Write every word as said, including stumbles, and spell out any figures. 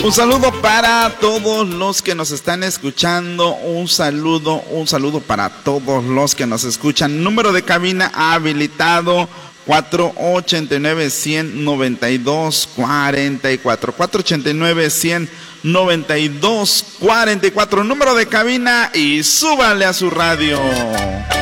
Un saludo para todos los que nos están escuchando, un saludo, un saludo para todos los que nos escuchan. Número de cabina habilitado cuatro ochenta y nueve, ciento noventa y dos, cuarenta y cuatro, cuatro ochenta y nueve, ciento noventa y dos, cuarenta y cuatro, número de cabina y súbale a su radio.